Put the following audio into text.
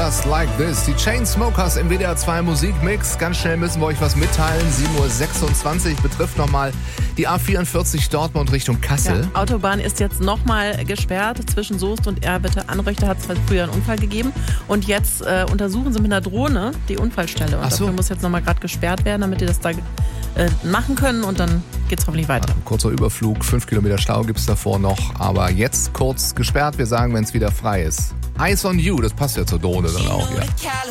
Just Like This. Die Chainsmokers im WDR 2 Musikmix. Ganz schnell müssen wir euch was mitteilen. 7:26 Uhr betrifft nochmal die A44 Dortmund Richtung Kassel. Ja, Autobahn ist jetzt nochmal gesperrt zwischen Soest und Erwitte-Anröchte. Hat es früher einen Unfall gegeben. Und jetzt untersuchen sie mit einer Drohne die Unfallstelle. Und dafür muss jetzt nochmal gerade gesperrt werden, damit die das da machen können. Und dann geht's hoffentlich weiter. Kurzer Überflug, 5 Kilometer Stau gibt's davor noch. Aber jetzt kurz gesperrt. Wir sagen, wenn es wieder frei ist. Eyes on You, das passt ja zur Drohne dann auch, ja.